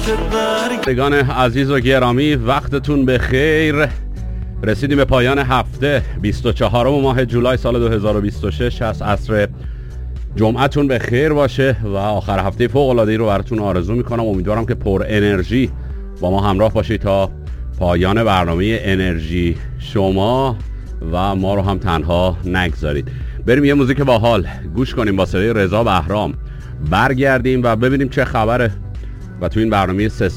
بردگان عزیز و گرامی، وقتتون بخیر. رسیدیم به پایان هفته 24 ماه جولای سال 2026 هست. عصر جمعتون به خیر باشه و آخر هفته فوق العاده ای رو براتون آرزو میکنم. امیدوارم که پر انرژی با ما همراه باشید تا پایان برنامه انرژی شما و ما رو هم تنها نگذارید. بریم یه موزیک باحال گوش کنیم با صدای رضا بهرام، برگردیم و ببینیم چه خبره و تو این برنامه